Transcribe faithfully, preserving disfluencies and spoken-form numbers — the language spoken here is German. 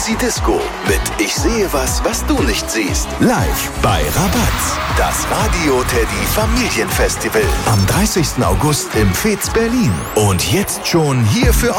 Easy Disco mit Ich sehe was, was du nicht siehst. Live bei Rabatz. Das Radio Teddy Familienfestival am dreißigsten August im Fez Berlin. Und jetzt schon hier für